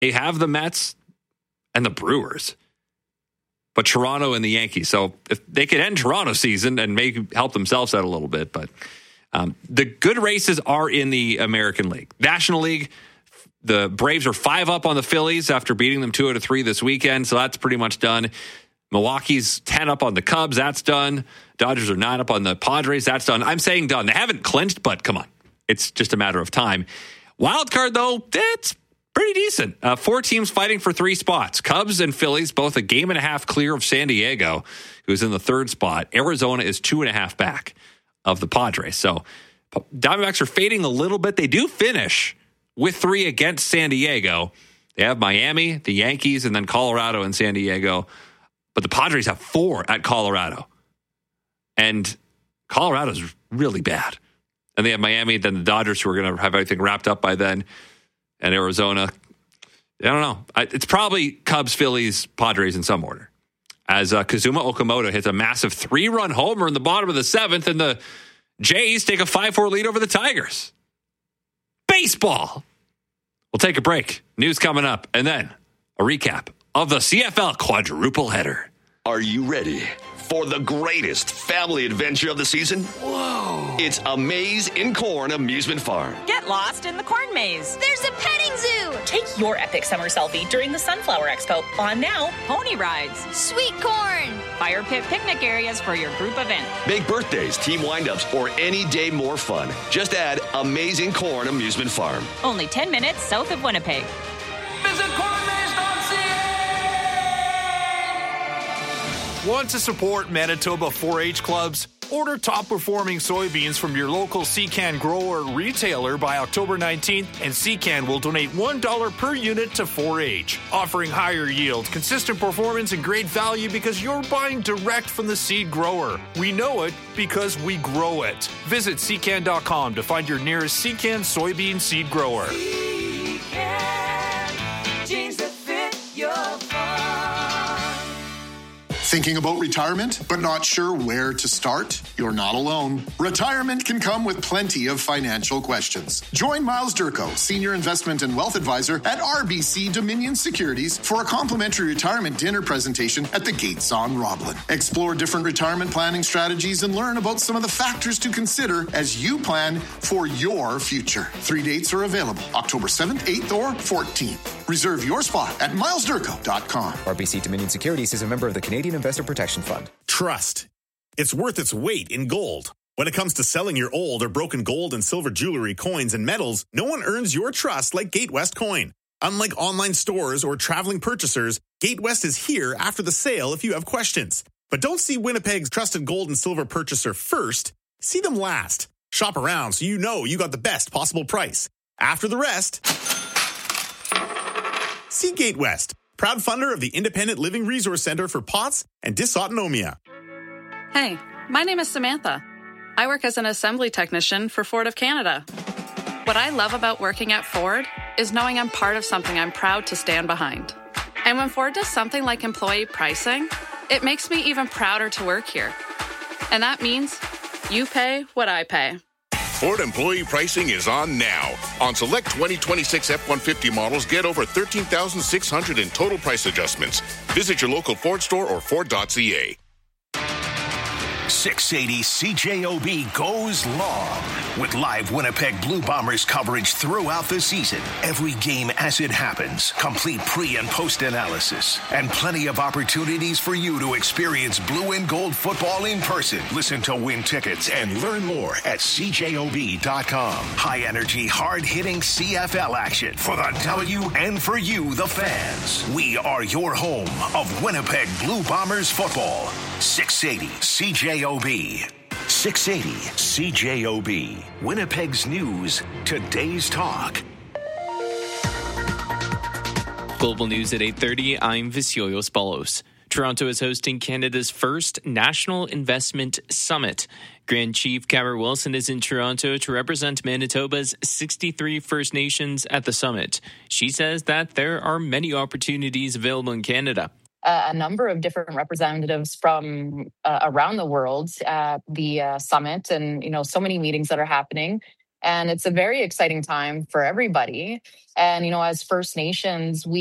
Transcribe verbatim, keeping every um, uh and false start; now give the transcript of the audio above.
They have the Mets and the Brewers, but Toronto and the Yankees. So if they could end Toronto's season and maybe help themselves out a little bit. But um, the good races are in the American League. National League, the Braves are five up on the Phillies after beating them two out of three this weekend. So that's pretty much done. Milwaukee's ten up on the Cubs. That's done. Dodgers are nine up on the Padres. That's done. I'm saying done. They haven't clinched, but come on. It's just a matter of time. Wild card, though, it's pretty decent. Uh, four teams fighting for three spots. Cubs and Phillies, both a game and a half clear of San Diego, who's in the third spot. Arizona is two and a half back of the Padres. So Diamondbacks are fading a little bit. They do finish with three against San Diego. They have Miami, the Yankees, and then Colorado and San Diego. But the Padres have four at Colorado. And Colorado's really bad. And they have Miami, then the Dodgers, who are going to have everything wrapped up by then, and Arizona. I don't know. It's probably Cubs, Phillies, Padres in some order. As uh, Kazuma Okamoto hits a massive three-run homer in the bottom of the seventh, and the Jays take a five four lead over the Tigers. Baseball. We'll take a break. News coming up, and then a recap of the C F L quadruple header. Are you ready for the greatest family adventure of the season? Whoa. It's A Maze in Corn Amusement Farm. Get lost in the corn maze. There's a petting zoo. Take your epic summer selfie during the Sunflower Expo. On now. Pony rides. Sweet corn. Fire pit picnic areas for your group event. Big birthdays, team windups, or any day more fun. Just add A Maze in Corn Amusement Farm. Only ten minutes south of Winnipeg. Visit corn maze dot c a. Want to support Manitoba four H clubs? Order top-performing soybeans from your local Secan grower retailer by October nineteenth, and Secan will donate one dollar per unit to four H, offering higher yield, consistent performance, and great value because you're buying direct from the seed grower. We know it because we grow it. Visit secan dot com to find your nearest Secan soybean seed grower. Secan, jeans that fit your farm. Thinking about retirement, but not sure where to start? You're not alone. Retirement can come with plenty of financial questions. Join Miles Durko, Senior Investment and Wealth Advisor at R B C Dominion Securities, for a complimentary retirement dinner presentation at the Gates on Roblin. Explore different retirement planning strategies and learn about some of the factors to consider as you plan for your future. Three dates are available, October seventh, eighth, or fourteenth. Reserve your spot at miles durko dot com. R B C Dominion Securities is a member of the Canadian Investor Protection Fund. Trust. It's worth its weight in gold. When it comes to selling your old or broken gold and silver jewelry, coins, and metals, no one earns your trust like Gatewest Coin. Unlike online stores or traveling purchasers, Gatewest is here after the sale if you have questions. But don't see Winnipeg's trusted gold and silver purchaser first. See them last. Shop around so you know you got the best possible price. After the rest, see Gatewest, proud funder of the Independent Living Resource Center for P O T S and Dysautonomia. Hey, my name is Samantha. I work as an assembly technician for Ford of Canada. What I love about working at Ford is knowing I'm part of something I'm proud to stand behind. And when Ford does something like employee pricing, it makes me even prouder to work here. And that means you pay what I pay. Ford employee pricing is on now. On select twenty twenty-six F one fifty models, get over thirteen thousand six hundred dollars in total price adjustments. Visit your local Ford store or Ford dot c a. six eighty C J O B goes long with live Winnipeg Blue Bombers coverage throughout the season. Every game as it happens, complete pre- and post-analysis, and plenty of opportunities for you to experience blue and gold football in person. Listen to win tickets and learn more at c j o b dot com. High-energy, hard-hitting C F L action for the W and for you, the fans. We are your home of Winnipeg Blue Bombers football. six eighty C J O B. six eighty C J O B. Winnipeg's news, today's talk. Global News at eight thirty, I'm Visioyo Spalos. Toronto is hosting Canada's first National Investment Summit. Grand Chief Cabot Wilson is in Toronto to represent Manitoba's sixty-three First Nations at the summit. She says that there are many opportunities available in Canada. Uh, a number of different representatives from uh, around the world at the uh, summit, and you know, so many meetings that are happening. And it's a very exciting time for everybody. And, you know, as First Nations, we